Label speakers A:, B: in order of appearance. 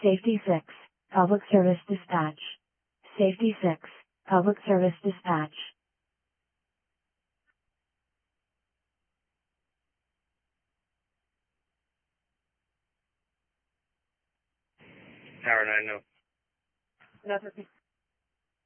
A: Safety 6, Public Service Dispatch. Safety 6, Public Service Dispatch.
B: Tower 9, no.
A: That's okay.